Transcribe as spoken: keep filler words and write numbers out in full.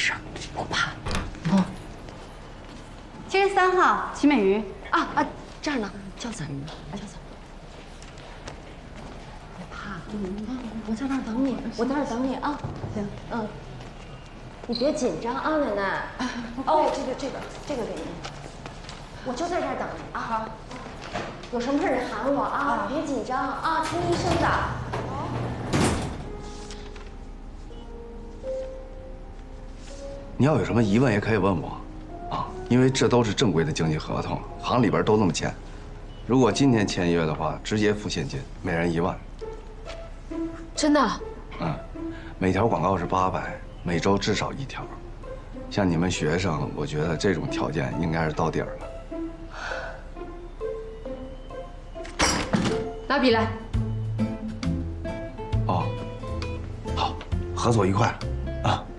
事，不怕。 哦。 七十三号，齐美瑜。 啊啊，这儿呢，叫咱们，叫咱们。别怕，嗯，我在这儿等你，我在这儿等你啊。行，嗯。你别紧张啊，奶奶。哦，这个这个这个给您，我就在这儿等你啊。好。有什么事你喊我啊，别紧张啊，听医生的。 你要有什么疑问也可以问我，啊，因为这都是正规的经济合同，行里边都这么签。如果今天签约的话，直接付现金，每人一万。 真的？ 嗯，每条广告是八百，每周至少一条。像你们学生，我觉得这种条件应该是到底儿了。 拿笔来。 哦，好，合作愉快啊！